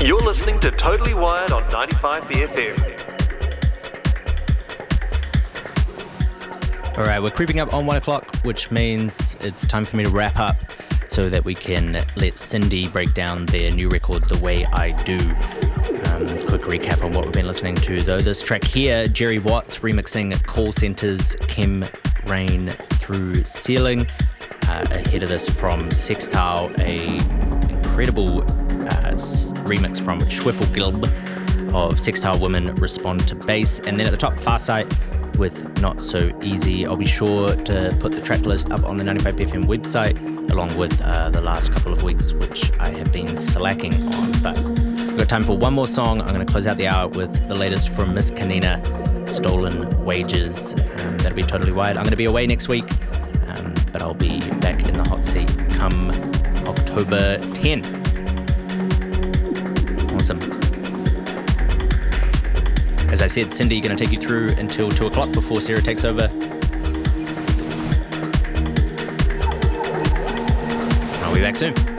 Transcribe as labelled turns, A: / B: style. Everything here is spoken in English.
A: You're listening to Totally Wired on 95BFM.
B: All right, we're creeping up on 1 o'clock, which means it's time for me to wrap up so that we can let Cindy break down their new record, The Way I Do. Quick recap on what we've been listening to, though. This track here, Jerry Watts remixing Call Center's Chem Rain Through Ceiling. Ahead of this from Sextile, a incredible remix from Schwiffelgilb of Sextile Women Respond to Bass. And then at the top, Farsight with Not So Easy. I'll be sure to put the track list up on the 95BFM website, along with the last couple of weeks, which I have been slacking on. But we've got time for one more song. I'm going to close out the hour with the latest from Miss Kanina, Stolen Wages. That'll be Totally Wired. I'm going to be away next week, but I'll be back in the hot seat come October 10. Awesome. As I said, Cindy going to take you through until 2 o'clock before Sarah takes over. I'll be back soon.